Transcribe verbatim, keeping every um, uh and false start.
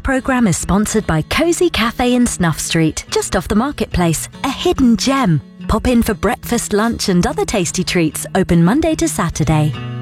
programme is sponsored by Cosy Cafe in Snuff Street, just off the marketplace. A hidden gem. Pop in for breakfast, lunch and other tasty treats, open Monday to Saturday.